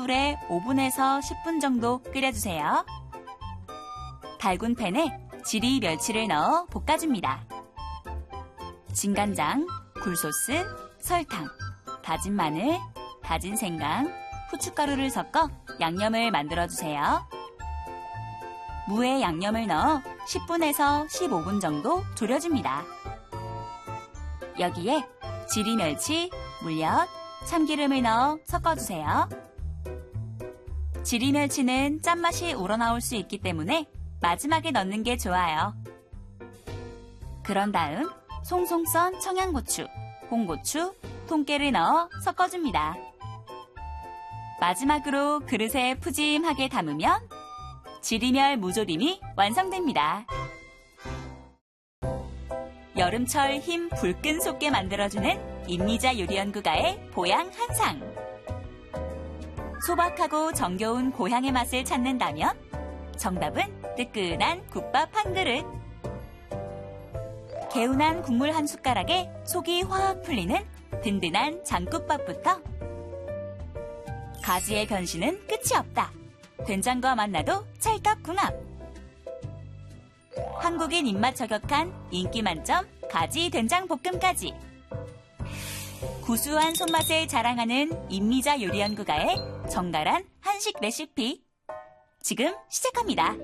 물에 5분에서 10분 정도 끓여주세요. 달군 팬에 지리 멸치를 넣어 볶아줍니다. 진간장, 굴소스, 설탕, 다진 마늘, 다진 생강, 후춧가루를 섞어 양념을 만들어주세요. 무에 양념을 넣어 10분에서 15분 정도 졸여줍니다. 여기에 지리 멸치, 물엿, 참기름을 넣어 섞어주세요. 지리 멸치는 짠맛이 우러나올 수 있기 때문에 마지막에 넣는 게 좋아요. 그런 다음 송송 썬 청양고추, 홍고추, 통깨를 넣어 섞어줍니다. 마지막으로 그릇에 푸짐하게 담으면 지리멸 무조림이 완성됩니다. 여름철 힘 불끈 솟게 만들어주는 임미자 요리연구가의 보양 한상. 소박하고 정겨운 고향의 맛을 찾는다면 정답은 뜨끈한 국밥 한 그릇. 개운한 국물 한 숟가락에 속이 확 풀리는 든든한 장국밥부터 가지의 변신은 끝이 없다. 된장과 만나도 찰떡궁합. 한국인 입맛 저격한 인기 만점 가지 된장 볶음까지. 구수한 손맛을 자랑하는 임미자 요리연구가의 정갈한 한식 레시피. 지금 시작합니다.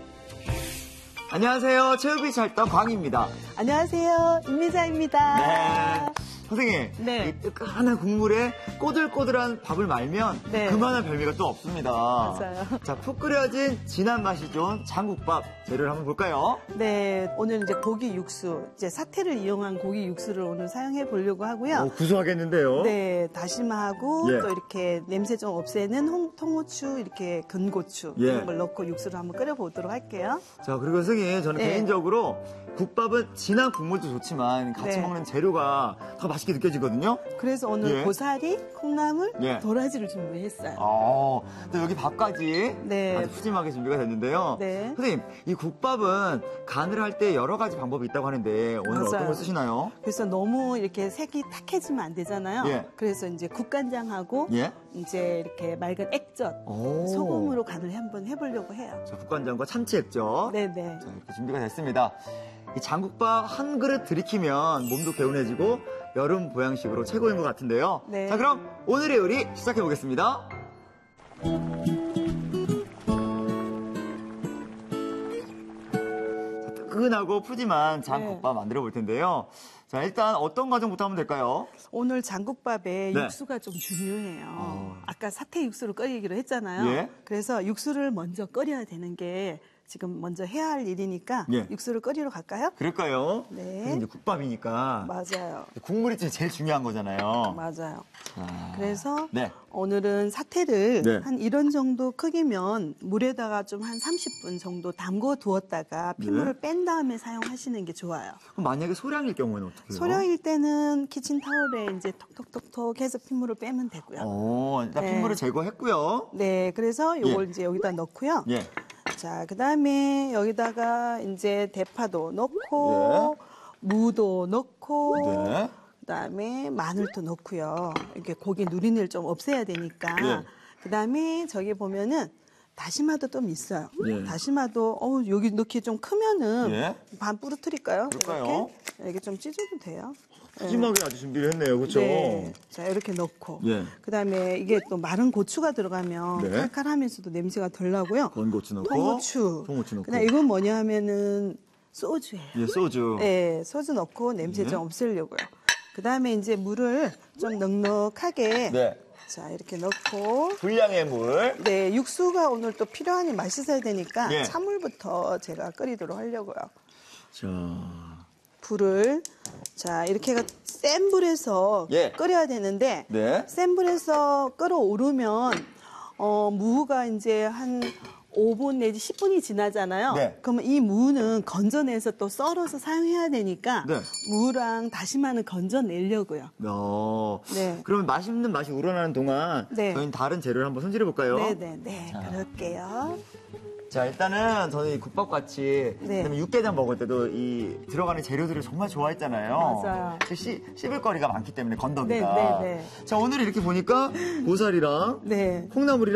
안녕하세요. 체육이 찰떡 광입니다. 안녕하세요. 임미자입니다. 네. 선생님, 네. 이 뜨끈한 국물에 꼬들꼬들한 밥을 말면 네. 그만한 별미가 또 없습니다. 맞아요. 자, 푹 끓여진 진한 맛이 좋은 장국밥 재료를 한번 볼까요? 네, 오늘 이제 고기 육수, 이제 사태를 이용한 고기 육수를 오늘 사용해 보려고 하고요. 구수하겠는데요? 네, 다시마하고 예. 또 이렇게 냄새 좀 없애는 통후추, 이렇게 건고추 예. 이런 걸 넣고 육수를 한번 끓여보도록 할게요. 자, 그리고 선생님, 저는 네. 개인적으로 국밥은 진한 국물도 좋지만 같이 네. 먹는 재료가 더 맛있게 느껴지거든요. 그래서 오늘 예. 고사리, 콩나물, 예. 도라지를 준비했어요. 또 여기 밥까지 네. 아주 푸짐하게 준비가 됐는데요. 네. 선생님, 이 국밥은 간을 할 때 여러 가지 방법이 있다고 하는데 오늘 맞아요. 어떤 걸 쓰시나요? 그래서 너무 이렇게 색이 탁해지면 안 되잖아요. 예. 그래서 이제 국간장하고 예. 이제 이렇게 맑은 액젓, 오. 소금으로 간을 한번 해보려고 해요. 자, 국간장과 참치 액젓. 네네. 자, 이렇게 준비가 됐습니다. 이 장국밥 한 그릇 들이키면 몸도 개운해지고 여름 보양식으로 최고인 것 같은데요. 네. 자, 그럼 오늘의 요리 시작해 보겠습니다. 뜨끈하고 푸짐한 장국밥 만들어 볼 텐데요. 자, 일단 어떤 과정부터 하면 될까요? 오늘 장국밥에 네. 육수가 좀 중요해요. 아까 사태 육수를 끓이기로 했잖아요. 예. 그래서 육수를 먼저 끓여야 되는 게 지금 먼저 해야 할 일이니까 예. 육수를 끓이러 갈까요? 그럴까요? 네. 근데 이제 국밥이니까 맞아요. 국물이 제일 중요한 거잖아요. 맞아요. 아, 그래서 네. 오늘은 사태를 네. 한 이런 정도 크기면 물에다가 좀 한 30분 정도 담궈 두었다가 핏물을 네. 뺀 다음에 사용하시는 게 좋아요. 그럼 만약에 소량일 경우에는 어떻게 해요? 소량일 때는 키친타올에 이제 톡톡톡톡 해서 핏물을 빼면 되고요. 일단 네. 핏물을 제거했고요. 네, 그래서 요걸 예. 이제 여기다 넣고요. 예. 자, 그 다음에 여기다가 이제 대파도 넣고, 무도 넣고, 네. 그 다음에 마늘도 넣고요. 이렇게 고기 누린내를 좀 없애야 되니까. 예. 그 다음에 저기 보면은 다시마도 좀 있어요. 예. 다시마도, 여기 넣기 좀 크면은 예. 반 부러뜨릴까요? 그럴까요? 이렇게 좀 찢어도 돼요. 푸짐하게 아주 준비를 했네요. 그렇죠? 네. 자, 이렇게 넣고. 예. 그다음에 이게 또 마른 고추가 들어가면 네. 칼칼하면서도 냄새가 덜 나고요. 건고추 넣고. 통고추. 통고추 넣고. 그다음 이건 뭐냐 하면은 소주예요. 예, 소주. 네, 소주 넣고 냄새 예. 좀 없애려고요. 그다음에 이제 물을 좀 넉넉하게 네. 자, 이렇게 넣고 분량의 물. 네, 육수가 오늘 또 필요하니 맛있어야 되니까 예. 찬물부터 제가 끓이도록 하려고요. 자. 불을 자, 이렇게 센 불에서 예. 끓여야 되는데 네. 센 불에서 끓어오르면 무가 이제 한 5분 내지 10분이 지나잖아요. 네. 그러면 이 무는 건져내서 또 썰어서 사용해야 되니까 네. 무랑 다시마는 건져내려고요. 네. 그러면 맛있는 맛이 우러나는 동안 네. 저희는 다른 재료를 한번 손질해 볼까요? 네네네. 자. 그럴게요. 자, 일단은 저는 이 국밥같이 네. 그다음에 육개장 먹을 때도 이 들어가는 재료들을 정말 좋아했잖아요. 맞아요. 씹을 거리가 많기 때문에 건더기가. 네. 자, 오늘 이렇게 보니까 고사리랑 네. 콩나물이랑